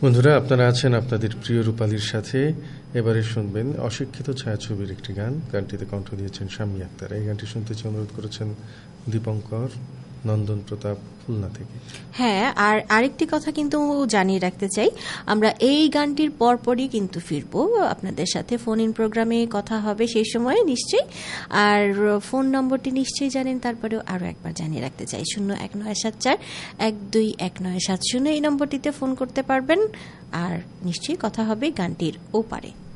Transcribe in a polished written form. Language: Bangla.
বন্ধুরা, আপনারা আছেন আপনাদের প্রিয় রূপালীর সাথে। এবারে শুনবেন অশিক্ষিত ছায়াছবির একটি গান। গানটিতে কণ্ঠ দিয়েছেন শাম্মী আক্তার। এই গানটি শুনতে অনুরোধ করেছেন দীপঙ্কর নন্দন প্রতাপ খুলনা থেকে। হ্যাঁ, আর আরেকটি কথা কিন্তু জানিয়ে রাখতে চাই, আমরা এই গানটির পরপরই কিন্তু ফিরবো আপনাদের সাথে। ফোন ইন প্রোগ্রামে কথা হবে সেই সময় নিশ্চয়ই। আর ফোন নম্বরটি নিশ্চয়ই জানেন, তারপরেও আরও একবার জানিয়ে রাখতে চাই, 0197412197 এই নম্বরটিতে ফোন করতে পারবেন। আর নিশ্চয়ই কথা হবে গানটির ওপারে।